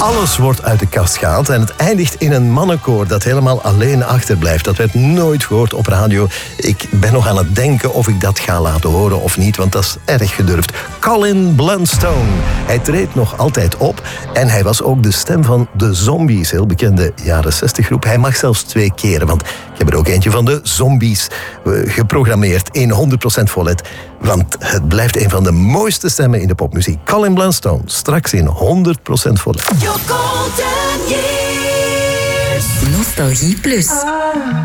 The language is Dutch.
Alles wordt uit de kast gehaald en het eindigt in een mannenkoor dat helemaal alleen achterblijft. Dat werd nooit gehoord op radio. Ik ben nog aan het denken of ik dat ga laten horen of niet, want dat is erg gedurfd. Colin Blunstone. Hij treedt nog altijd op en hij was ook de stem van de Zombies, heel bekende jaren 60 groep. Hij mag zelfs 2 keren, want ik heb er ook eentje van de Zombies geprogrammeerd in 100% vollet. Want het blijft een van de mooiste stemmen in de popmuziek. Colin Blunstone, straks in 100% vollet. Your golden years. Nostalgie Plus.